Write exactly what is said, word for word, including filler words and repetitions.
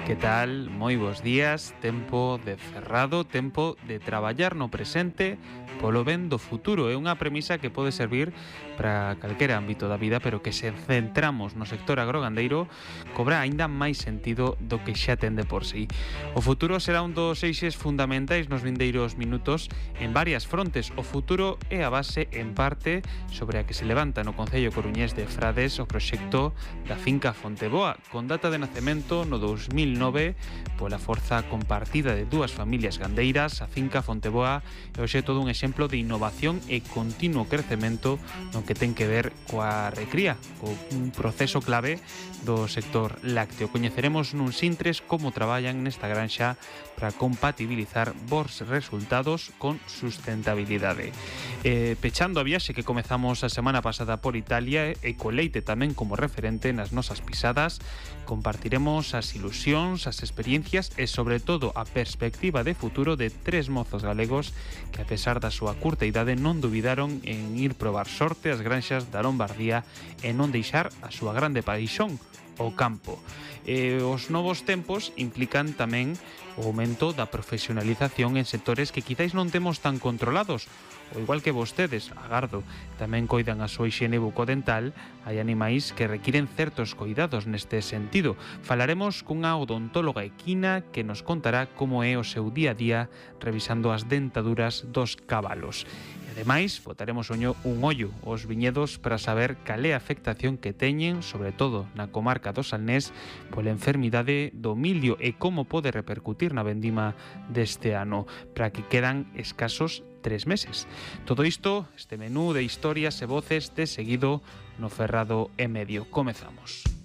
Que tal? Moi bons días, tempo de cerrado, tempo de traballar no presente polo ben do futuro. É unha premisa que pode servir para calquera ámbito da vida, pero que se centramos no sector agrogandeiro cobra aínda máis sentido do que xa ten de por sí. O futuro será un dos eixes fundamentais nos vindeiros minutos en varias frontes. O futuro é a base, en parte, sobre a que se levanta no Concello coruñés de Frades o proxecto da finca Fonteboa, con data de nacemento no dous mil nove pola forza compartida de dúas familias gandeiras. A finca Fonteboa é hoxe todo un exemplo de innovación e continuo crecemento no que ten que ver coa recría, co un proceso clave do sector lácteo. Coñeceremos nun sintres como traballan nesta granxa para compatibilizar bons resultados con sustentabilidade. Eh, pechando a viaxe que comezamos a semana pasada por Italia e co leite tamén como referente nas nosas pisadas, compartiremos as ilusións, as experiencias e, sobre todo, a perspectiva de futuro de tres mozos galegos que, a pesar da súa curta idade, non dubidaron en ir probar sorte ás granxas da Lombardía e non deixar a súa grande paixón, o campo. E os novos tempos implican tamén o aumento da profesionalización en sectores que quizáis non temos tan controlados. O igual que vostedes, agardo, tamén coidan a súa hixiene bucodental, hai animais que requiren certos cuidados neste sentido. Falaremos cunha odontóloga equina que nos contará como é o seu día a día revisando as dentaduras dos cabalos. Ademais, botaremos oño un ollo aos viñedos para saber cal é a afectación que teñen, sobre todo na comarca do Salnés, pola enfermidade do mildio e como pode repercutir na vendima deste ano, para que quedan escasos tres meses. Todo isto, este menú de historias e voces de seguido no Ferrado e Medio. Comezamos.